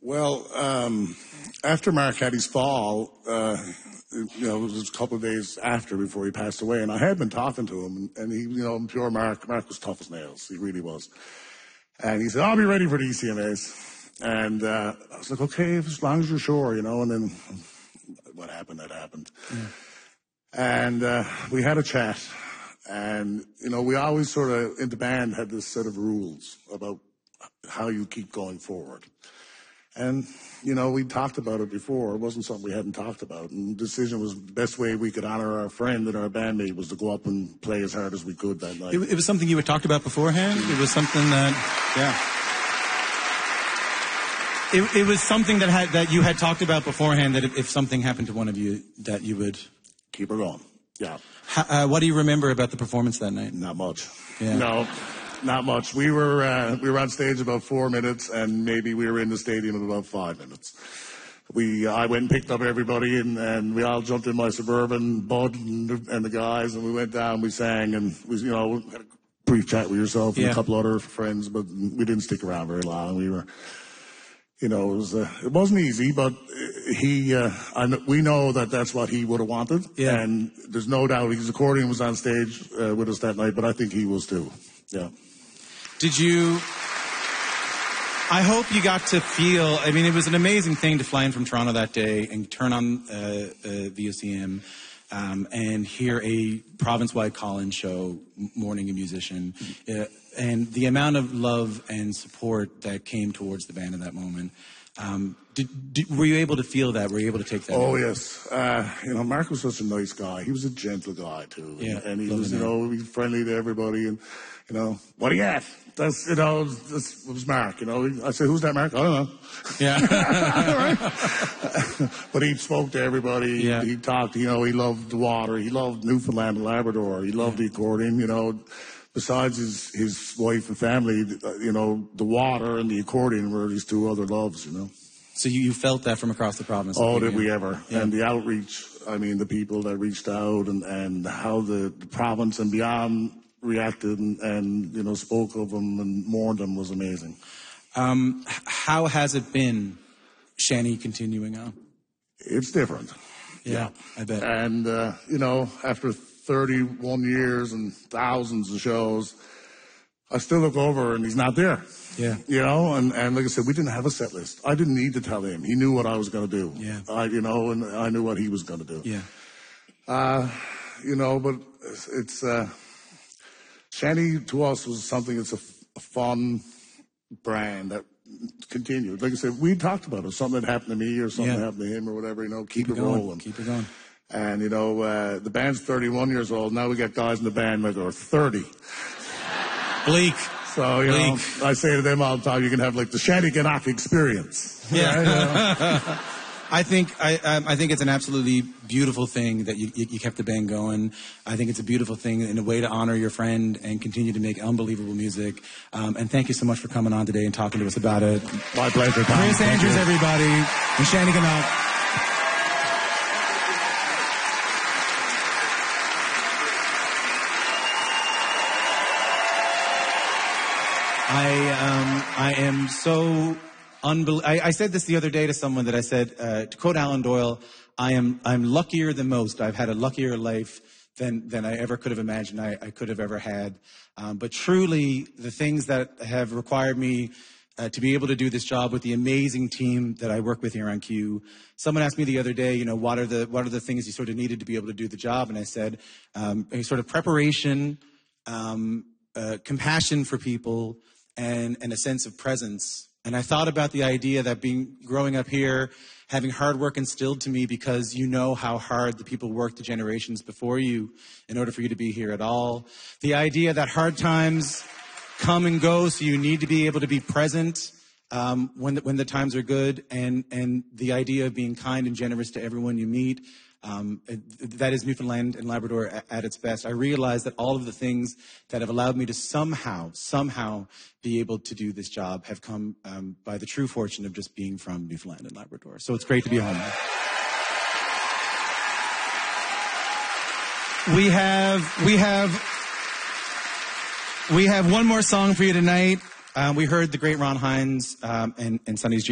Well, after Mark had his fall, it was a couple of days after before he passed away, and I had been talking to him, and he, pure Mark was tough as nails. He really was. And he said, I'll be ready for the ECMAs. And I was like, okay, as long as you're sure, and then what happened, that happened. Yeah. And we had a chat, and, we always sort of, in the band, had this set of rules about how you keep going forward. And, we talked about it before. It wasn't something we hadn't talked about. And the decision was the best way we could honor our friend and our bandmate was to go up and play as hard as we could that night. It was something you had talked about beforehand? It was something that, It was something that you had talked about beforehand, that if something happened to one of you, that you would... Keep her going, yeah. What do you remember about the performance that night? Not much. Yeah. No. Not much. We were on stage about 4 minutes, and maybe we were in the stadium in about 5 minutes. I went and picked up everybody, and we all jumped in my Suburban, Bud and the guys, and we went down, we sang, and we had a brief chat with yourself and a couple other friends, but we didn't stick around very long. We were, it wasn't easy, but we know that that's what he would have wanted, and there's no doubt his accordion was on stage with us that night, but I think he was too. Yeah. I hope you got to feel, it was an amazing thing to fly in from Toronto that day and turn on VOCM and hear a province-wide call-in show, Morning a Musician, and the amount of love and support that came towards the band in that moment. Were you able to feel that? Were you able to take that? Oh, yes. Mark was such a nice guy. He was a gentle guy, too. Yeah, and he was, he was friendly to everybody. And, what do you have? That's, it was Mark, I said, who's that, Mark? I don't know. Yeah. But he spoke to everybody. Yeah. He talked, he loved the water. He loved Newfoundland and Labrador. He loved the accordion, Besides his wife and family, the water and the accordion were his two other loves, So you felt that from across the province? Oh, did we ever. Yeah. And the outreach, the people that reached out and how the province and beyond reacted and spoke of them and mourned them was amazing. How has it been, Shanny, continuing on? It's different. Yeah, I bet. And, after 31 years and thousands of shows, I still look over and he's not there. Yeah. And like I said, we didn't have a set list. I didn't need to tell him. He knew what I was going to do. Yeah. And I knew what he was going to do. Yeah. But it's, Shanny to us was something that's a fun brand that continued. Like I said, we talked about it. Something that happened to me or something that happened to him or whatever, keep it rolling. Keep it going. And, the band's 31 years old. Now we got guys in the band that are 30. Bleak. So, I say to them all the time, you can have like the Shanny Gannock experience. Yeah. Right? I think it's an absolutely beautiful thing that you kept the band going. I think it's a beautiful thing in a way to honor your friend and continue to make unbelievable music. And thank you so much for coming on today and talking to us about it. My pleasure, Tom. Chris Andrews, everybody, and Shanny Gannock. I am so I said this the other day to someone that I said, to quote Alan Doyle, I'm luckier than most. I've had a luckier life than I ever could have imagined I could have ever had. But truly, the things that have required me to be able to do this job with the amazing team that I work with here on Q. Someone asked me the other day, what are the things you sort of needed to be able to do the job? And I said, a sort of preparation, compassion for people, and a sense of presence. And I thought about the idea that growing up here, having hard work instilled to me because you know how hard the people worked the generations before you in order for you to be here at all. The idea that hard times come and go, so you need to be able to be present when the times are good, and the idea of being kind and generous to everyone you meet. That is Newfoundland and Labrador at its best. I realize that all of the things that have allowed me to somehow be able to do this job have come by the true fortune of just being from Newfoundland and Labrador. So it's great to be home. We have one more song for you tonight. We heard the great Ron Hines and Sonny's